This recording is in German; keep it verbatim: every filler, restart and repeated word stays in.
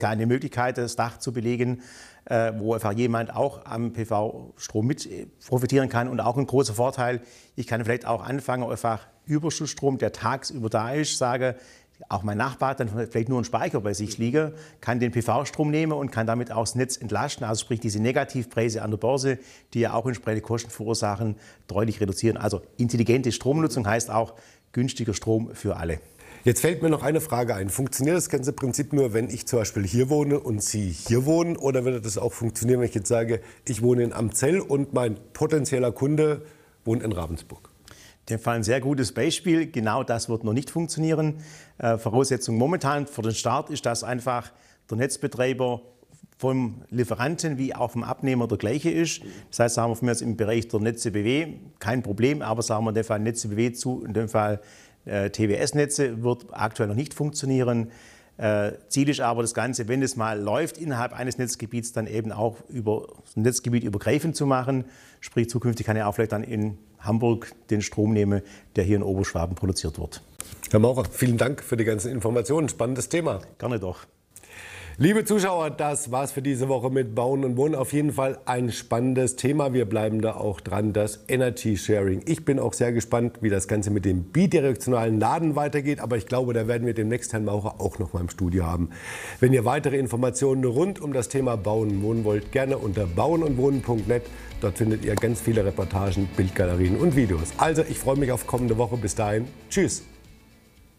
keine Möglichkeit, das Dach zu belegen, äh, wo einfach jemand auch am P V-Strom mit profitieren kann. Und auch ein großer Vorteil, ich kann vielleicht auch anfangen, einfach Überschussstrom, der tagsüber da ist, sage, auch mein Nachbar hat dann vielleicht nur einen Speicher bei sich liegen, kann den P V-Strom nehmen und kann damit auch das Netz entlasten. Also sprich diese Negativpreise an der Börse, die ja auch entsprechende Kosten verursachen, deutlich reduzieren. Also intelligente Stromnutzung heißt auch günstiger Strom für alle. Jetzt fällt mir noch eine Frage ein. Funktioniert das ganze Prinzip nur, wenn ich zum Beispiel hier wohne und Sie hier wohnen? Oder würde das auch funktionieren, wenn ich jetzt sage, ich wohne in Amzell und mein potenzieller Kunde wohnt in Ravensburg? In dem Fall ein sehr gutes Beispiel. Genau das wird noch nicht funktionieren. Äh, Voraussetzung momentan für den Start ist, dass einfach der Netzbetreiber vom Lieferanten wie auch vom Abnehmer der gleiche ist. Das heißt, sagen wir von mir jetzt im Bereich der Netze B W kein Problem, aber sagen wir in dem Fall Netze B W zu, in dem Fall äh, T W S-Netze wird aktuell noch nicht funktionieren. Äh, Ziel ist aber das Ganze, wenn es mal läuft, innerhalb eines Netzgebiets dann eben auch über das Netzgebiet übergreifend zu machen. Sprich, zukünftig kann er auch vielleicht dann in Hamburg den Strom nehmen, der hier in Oberschwaben produziert wird. Herr Maurer, vielen Dank für die ganzen Informationen. Spannendes Thema. Gerne doch. Liebe Zuschauer, das war's für diese Woche mit Bauen und Wohnen. Auf jeden Fall ein spannendes Thema. Wir bleiben da auch dran, das Energy Sharing. Ich bin auch sehr gespannt, wie das Ganze mit dem bidirektionalen Laden weitergeht. Aber ich glaube, da werden wir demnächst Herrn Maurer auch noch mal im Studio haben. Wenn ihr weitere Informationen rund um das Thema Bauen und Wohnen wollt, gerne unter bauen und wohnen punkt net. Dort findet ihr ganz viele Reportagen, Bildgalerien und Videos. Also, ich freue mich auf kommende Woche. Bis dahin, tschüss.